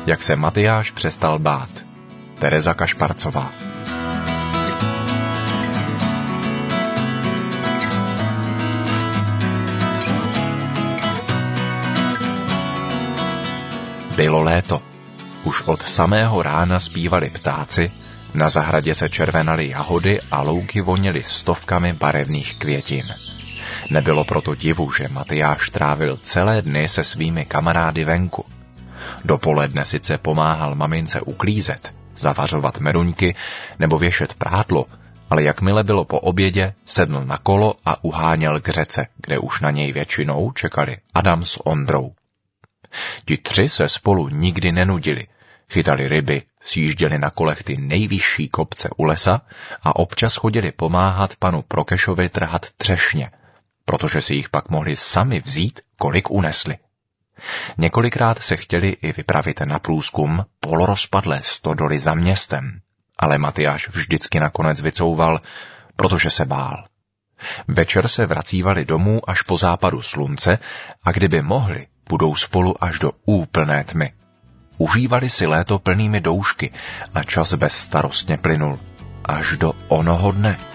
Jak se Matyáš přestal bát. Tereza Kašparcová. Bylo léto. Už od samého rána zpívali ptáci, na zahradě se červenaly jahody a louky voněly stovkami barevných květin. Nebylo proto divu, že Matyáš trávil celé dny se svými kamarády venku. Dopoledne sice pomáhal mamince uklízet, zavařovat meduňky nebo věšet prádlo, ale jakmile bylo po obědě, sedl na kolo a uháněl k řece, kde už na něj většinou čekali Adam s Ondrou. Ti tři se spolu nikdy nenudili, chytali ryby, sjížděli na kolech ty nejvyšší kopce u lesa a občas chodili pomáhat panu Prokešovi trhat třešně, protože si jich pak mohli sami vzít, kolik unesli. Několikrát se chtěli i vypravit na průzkum polorozpadlé stodoly za městem, ale Matyáš vždycky nakonec vycouval, protože se bál. Večer se vracívali domů až po západu slunce a kdyby mohli, budou spolu až do úplné tmy. Užívali si léto plnými doušky a čas bezstarostně plynul až do onoho dne.